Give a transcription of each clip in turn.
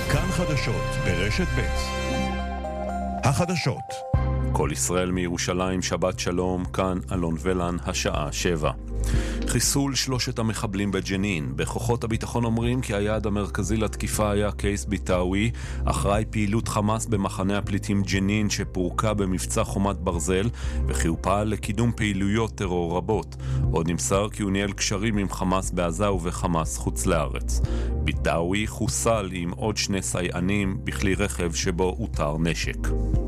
כאן חדשות ברשת ב'. החדשות. כל ישראל מירושלים, שבת שלום, כאן אלון ולן, השעה 7. חיסול 3 המחבלים בג'נין. בכוחות הביטחון אומרים כי היעד המרכזי לתקיפה היה קייס ביטאווי, אחראי פעילות חמאס במחנה הפליטים ג'נין שפורקה במבצע חומת ברזל, וכי הוא פעל לקידום פעילויות טרור רבות. עוד נמסר כי הוא ניהל קשרים עם חמאס בעזה ובחמאס חוץ לארץ. ביטאווי חוסל עם עוד 2 סייענים בכלי רכב שבו אותר נשק.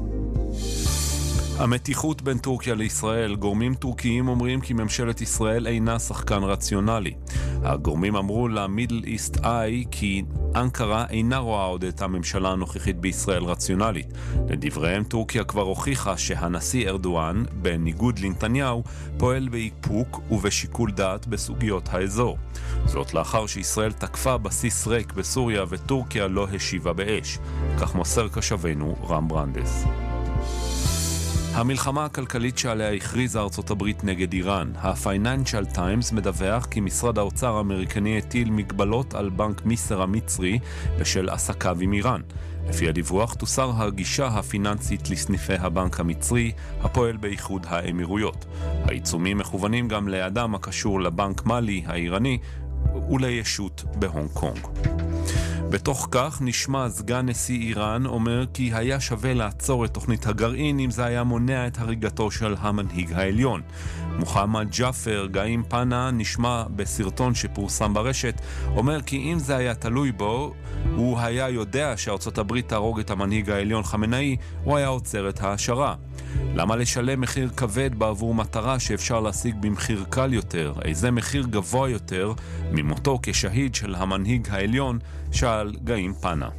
המתיחות בין טורקיה לישראל. גורמים טורקיים אומרים כי ממשלת ישראל אינה שחקן רציונלי. הגורמים אמרו למידל איסט איי כי אנקרה אינה רואה עוד את הממשלה הנוכחית בישראל רציונלית. לדבריהם, טורקיה כבר הוכיחה שהנשיא ארדואן, בניגוד לנתניהו, פועל באיפוק ובשיקול דעת בסוגיות האזור. זאת לאחר שישראל תקפה בסיס ריק בסוריה וטורקיה לא השיבה באש. כך מוסר קשבנו רם ברנדס. המלחמה הכלכלית שעליה הכריזה ארצות הברית נגד איראן. הפייננשל טיימס מדווח כי משרד האוצר האמריקני הטיל מגבלות על בנק מיסר המצרי בשל עסקיו עם איראן. לפי הדיווח תוסר הגישה הפיננסית לסניפי הבנק המצרי הפועל באיחוד האמירויות. העיצומים מכוונים גם לאדם הקשור לבנק מאלי האיראני ולישות בהונג קונג. בתוך כך נשמע סגן נשיא איראן אומר כי היה שווה לעצור את תוכנית הגרעין אם זה היה מונע את הריגתו של המנהיג העליון. מוחמד ג'אפר גאים פנה נשמע בסרטון שפורסם ברשת, אומר כי אם זה היה תלוי בו, הוא היה יודע שארצות הברית תהרוג את המנהיג העליון חמינאי, הוא היה עוצר את ההשערה. למה לשלם מחיר כבד בעבור מטרה שאפשר להשיג במחיר קל יותר? איזה מחיר גבוה יותר ממותו כשהיד של המנהיג העליון? שאל גאים פנה.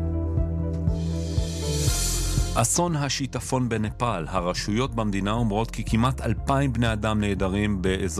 אסון השיטפון בנפאל. הרשויות במדינה אומרות כי כמעט 2,000 בני אדם נעדרים באזור